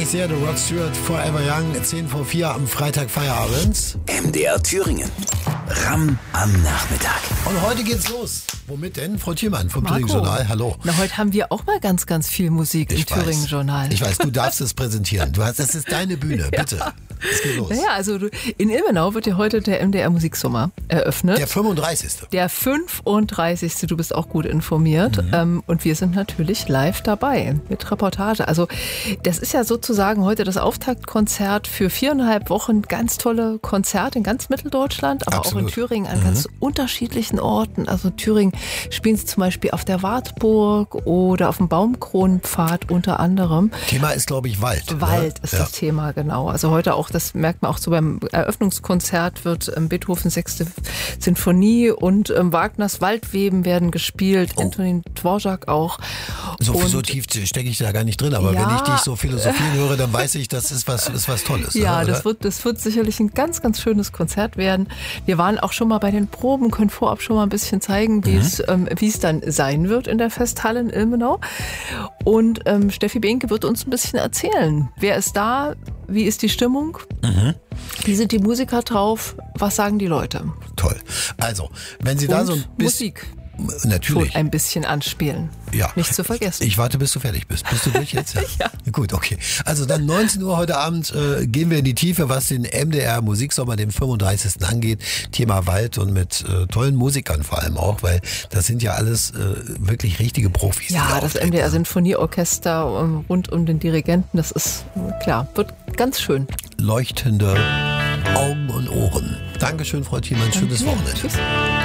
ich sehr. The Rod Stewart, Forever Young, 10 vor 4 am Freitag Feierabend. MDR Thüringen. Ramm am Nachmittag. Und heute geht's los. Womit denn? Frau Thiemann vom Marco. Thüringen-Journal. Hallo. Na, heute haben wir auch mal ganz, ganz viel Musik im Thüringen-Journal. Ich weiß, du darfst es präsentieren. Das ist deine Bühne, bitte. Es geht los. Naja, also in Ilmenau wird ja heute der MDR Musiksommer eröffnet. Der 35. Der 35. Du bist auch gut informiert. Und wir sind natürlich live dabei mit Reportage. Also das ist ja sozusagen heute das Auftaktkonzert für 4,5 Wochen. Ganz tolle Konzerte in ganz Mitteldeutschland, aber Absolut. auch in Thüringen an ganz unterschiedlichen Orten. Also in Thüringen spielen sie zum Beispiel auf der Wartburg oder auf dem Baumkronenpfad unter anderem. Thema ist, glaube ich, Wald. Wald ne? ist das Thema, genau. Also heute auch, das merkt man auch so beim Eröffnungskonzert, wird Beethoven 6. Sinfonie und Wagners Waldweben werden gespielt, Antonin Dvorak auch. So tief stecke ich da gar nicht drin, aber Ja. wenn ich dich so philosophieren höre, dann weiß ich, das ist was Tolles. Ja, ne, oder? das wird sicherlich ein ganz, ganz schönes Konzert werden. Wir waren auch schon mal bei den Proben, können vorab schon mal ein bisschen zeigen, wie es dann sein wird in der Festhalle in Ilmenau. Und Steffi Behnke wird uns ein bisschen erzählen. Wer ist da? Wie ist die Stimmung? Wie sind die Musiker drauf? Was sagen die Leute? Toll. Also, wenn Sie da Und so ein bisschen... Musik Natürlich. schon ein bisschen anspielen. Ja. Nicht zu vergessen. Ich warte, bis du fertig bist. Bist du durch jetzt? Ja. Gut, okay. Also dann 19 Uhr heute Abend gehen wir in die Tiefe, was den MDR Musiksommer, dem 35. angeht. Thema Wald und mit tollen Musikern vor allem auch, weil das sind ja alles wirklich richtige Profis. die da Ja, das auftreten. MDR Sinfonieorchester rund um den Dirigenten, das ist klar, wird ganz schön. Leuchtende Augen und Ohren. Dankeschön, Frau Thiemann. Schönes Ja, Wochenende. tschüss.